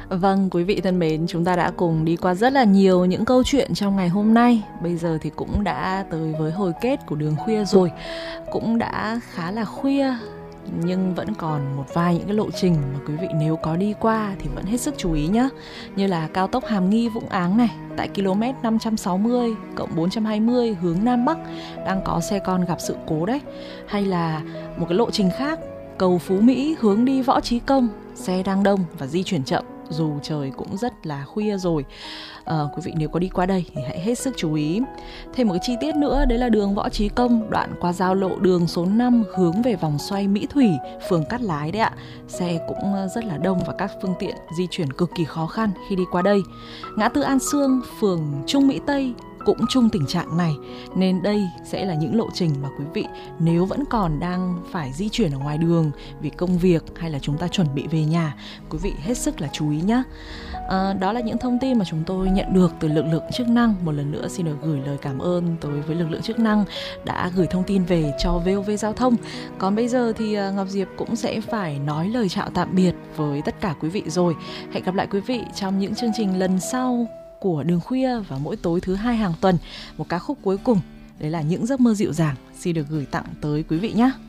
Vâng, quý vị thân mến, chúng ta đã cùng đi qua rất là nhiều những câu chuyện trong ngày hôm nay. Bây giờ thì cũng đã tới với hồi kết của đường khuya rồi. Cũng đã khá là khuya, nhưng vẫn còn một vài những cái lộ trình mà quý vị nếu có đi qua thì vẫn hết sức chú ý nhé. Như là cao tốc Hàm Nghi Vũng Áng này, tại km 560 cộng 420 hướng Nam Bắc đang có xe con gặp sự cố đấy. Hay là một cái lộ trình khác, cầu Phú Mỹ hướng đi Võ Chí Công, xe đang đông và di chuyển chậm dù trời cũng rất là khuya rồi. Quý vị nếu có đi qua đây thì hãy hết sức chú ý. Thêm một cái chi tiết nữa, đấy là đường Võ Chí Công đoạn qua giao lộ đường số 5 hướng về vòng xoay Mỹ Thủy, phường Cát Lái đấy ạ. Xe cũng rất là đông và các phương tiện di chuyển cực kỳ khó khăn khi đi qua đây. Ngã tư An Sương, phường Trung Mỹ Tây cũng chung tình trạng này, nên đây sẽ là những lộ trình mà quý vị nếu vẫn còn đang phải di chuyển ở ngoài đường vì công việc hay là chúng ta chuẩn bị về nhà, quý vị hết sức là chú ý nhé. Đó là những thông tin mà chúng tôi nhận được từ lực lượng chức năng. Một lần nữa xin được gửi lời cảm ơn tới với lực lượng chức năng đã gửi thông tin về cho VOV Giao thông. Còn bây giờ thì Ngọc Diệp cũng sẽ phải nói lời chào tạm biệt với tất cả quý vị rồi. Hẹn gặp lại quý vị trong những chương trình lần sau của Đường Khuya và mỗi tối thứ 2 hàng tuần. Một ca khúc cuối cùng, đấy là Những Giấc Mơ Dịu Dàng, xin được gửi tặng tới quý vị nhé.